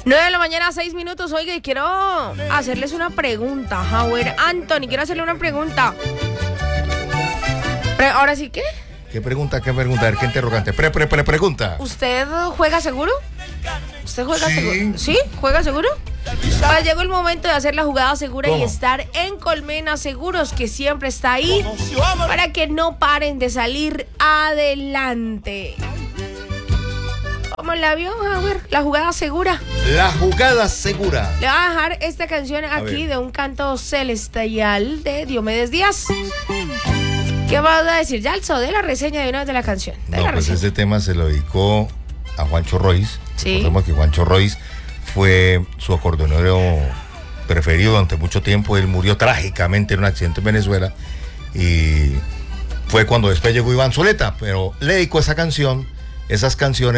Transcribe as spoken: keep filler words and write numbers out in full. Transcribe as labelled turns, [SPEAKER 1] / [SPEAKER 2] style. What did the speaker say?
[SPEAKER 1] nueve de la mañana, seis minutos. Oiga, y quiero hacerles una pregunta. Howard Anthony, quiero hacerle una pregunta. Pre- ¿Ahora sí qué?
[SPEAKER 2] ¿Qué pregunta? ¿Qué pregunta? A ver, ¿qué interrogante? Pre, pre, pre, pregunta.
[SPEAKER 1] ¿Usted juega seguro? ¿Usted juega
[SPEAKER 2] Sí.
[SPEAKER 1] seguro? ¿Sí? ¿Juega seguro? Pues llegó el momento de hacer la jugada segura
[SPEAKER 2] ¿Cómo?
[SPEAKER 1] y estar en Colmena Seguros, que siempre está ahí para que no paren de salir adelante. ¿Cómo la vio, Howard? La jugada segura.
[SPEAKER 2] La jugada segura.
[SPEAKER 1] Le voy a dejar esta canción aquí
[SPEAKER 2] ver.
[SPEAKER 1] de un canto celestial de Diomedes Díaz. ¿Qué vas a decir? Ya alzó de la reseña de una vez de la canción. De
[SPEAKER 2] No,
[SPEAKER 1] la
[SPEAKER 2] pues
[SPEAKER 1] reseña.
[SPEAKER 2] este tema se lo dedicó a Juancho Royce.
[SPEAKER 1] Sí.
[SPEAKER 2] Recordemos que Juancho Royce fue su acordeonero preferido durante mucho tiempo. Él murió trágicamente en un accidente en Venezuela. Y fue cuando después llegó Iván Zuleta. Pero le dedicó esa canción, esas canciones.